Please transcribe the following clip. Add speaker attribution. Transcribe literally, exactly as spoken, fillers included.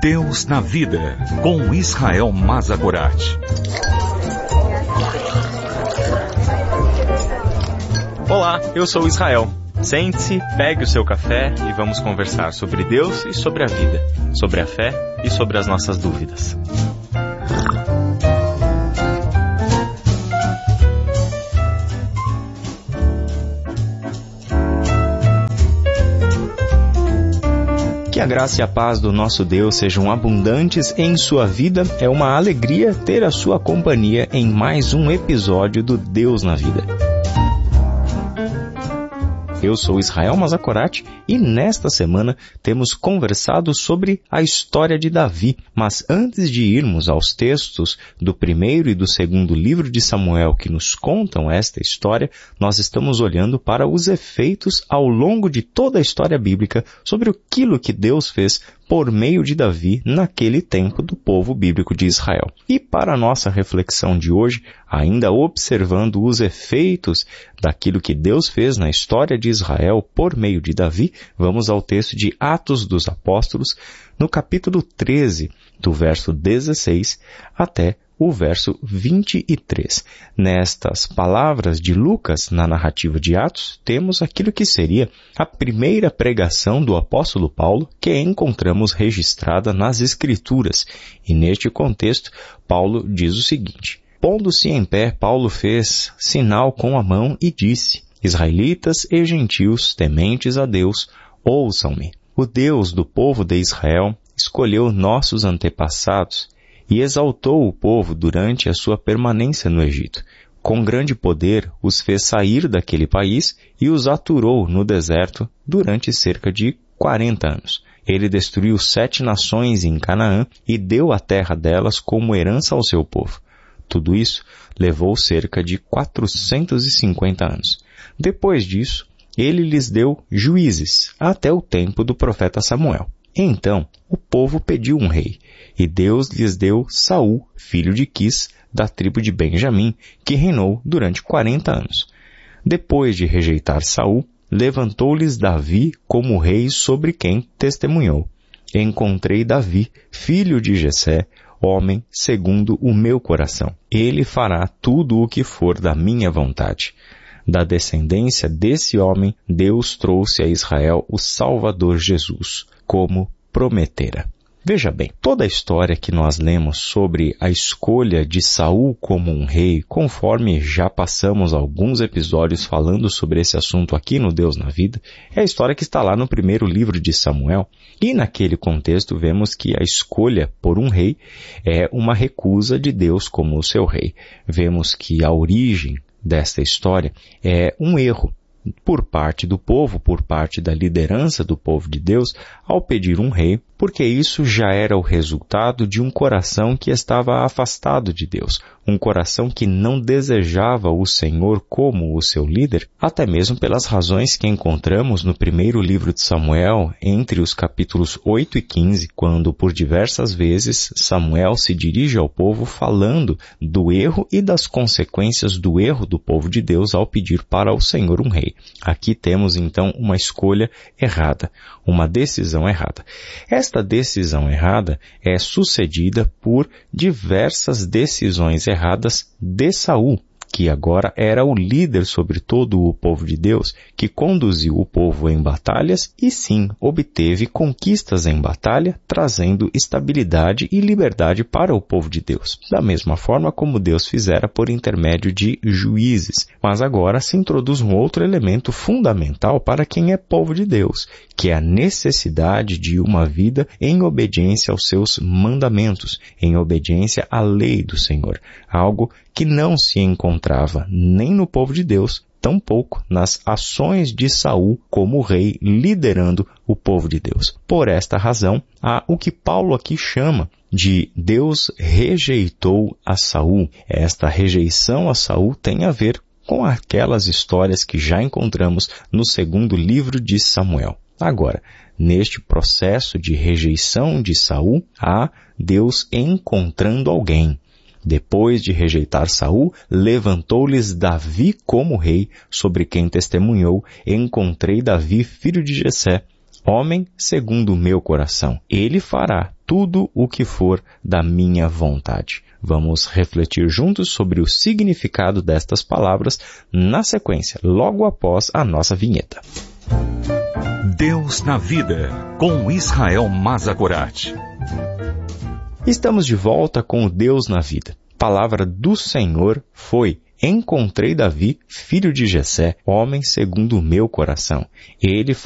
Speaker 1: Deus na Vida, com Israel Mazagorat.
Speaker 2: Olá, eu sou Israel. Sente-se, pegue o seu café e vamos conversar sobre Deus e sobre a vida, sobre a fé e sobre as nossas dúvidas. Que a graça e a paz do nosso Deus sejam abundantes em sua vida. É uma alegria ter a sua companhia em mais um episódio do Deus na Vida. Eu sou Israel Mazagorat e nesta semana temos conversado sobre a história de Davi. Mas antes de irmos aos textos do primeiro e do segundo livro de Samuel que nos contam esta história, nós estamos olhando para os efeitos ao longo de toda a história bíblica sobre aquilo que Deus fez por meio de Davi naquele tempo do povo bíblico de Israel. E para a nossa reflexão de hoje, ainda observando os efeitos daquilo que Deus fez na história de Israel por meio de Davi, vamos ao texto de Atos dos Apóstolos, no capítulo treze, do verso dezesseis até o verso vinte e três. Nestas palavras de Lucas, na narrativa de Atos, temos aquilo que seria a primeira pregação do apóstolo Paulo que encontramos registrada nas Escrituras. E neste contexto, Paulo diz o seguinte: pondo-se em pé, Paulo fez sinal com a mão e disse: Israelitas e gentios tementes a Deus, ouçam-me. O Deus do povo de Israel escolheu nossos antepassados e exaltou o povo durante a sua permanência no Egito. Com grande poder os fez sair daquele país e os aturou no deserto durante cerca de quarenta anos. Ele destruiu sete nações em Canaã e deu a terra delas como herança ao seu povo. Tudo isso levou cerca de quatrocentos e cinquenta anos. Depois disso, ele lhes deu juízes até o tempo do profeta Samuel. Então, o povo pediu um rei, e Deus lhes deu Saul, filho de Quis, da tribo de Benjamim, que reinou durante quarenta anos. Depois de rejeitar Saul, levantou-lhes Davi como rei sobre quem testemunhou: encontrei Davi, filho de Jessé, homem segundo o meu coração. Ele fará tudo o que for da minha vontade. Da descendência desse homem, Deus trouxe a Israel o Salvador Jesus, como prometera. Veja bem, toda a história que nós lemos sobre a escolha de Saul como um rei, conforme já passamos alguns episódios falando sobre esse assunto aqui no Deus na Vida, é a história que está lá no primeiro livro de Samuel. E naquele contexto vemos que a escolha por um rei é uma recusa de Deus como o seu rei. Vemos que a origem desta história é um erro por parte do povo, por parte da liderança do povo de Deus, ao pedir um rei, porque isso já era o resultado de um coração que estava afastado de Deus, um coração que não desejava o Senhor como o seu líder, até mesmo pelas razões que encontramos no primeiro livro de Samuel, entre os capítulos oito e quinze, quando por diversas vezes Samuel se dirige ao povo falando do erro e das consequências do erro do povo de Deus ao pedir para o Senhor um rei. Aqui temos então uma escolha errada, uma decisão errada. Esta decisão errada é sucedida por diversas decisões erradas de Saul, que agora era o líder sobre todo o povo de Deus, que conduziu o povo em batalhas e sim obteve conquistas em batalha, trazendo estabilidade e liberdade para o povo de Deus, da mesma forma como Deus fizera por intermédio de juízes. Mas agora se introduz um outro elemento fundamental para quem é povo de Deus, que é a necessidade de uma vida em obediência aos seus mandamentos, em obediência à lei do Senhor, algo que não se encontrava nem no povo de Deus, tampouco nas ações de Saul como rei liderando o povo de Deus. Por esta razão, há o que Paulo aqui chama de Deus rejeitou a Saul. Esta rejeição a Saul tem a ver com aquelas histórias que já encontramos no segundo livro de Samuel. Agora, neste processo de rejeição de Saul, há Deus encontrando alguém. Depois de rejeitar Saul, levantou-lhes Davi como rei, sobre quem testemunhou: encontrei Davi, filho de Jessé, homem segundo o meu coração. Ele fará tudo o que for da minha vontade. Vamos refletir juntos sobre o significado destas palavras na sequência, logo após a nossa vinheta.
Speaker 1: Deus na vida, com Israel Mazagorat.
Speaker 2: Estamos de volta com o Deus na vida. A palavra do Senhor foi: encontrei Davi, filho de Jessé, homem segundo o meu coração. Ele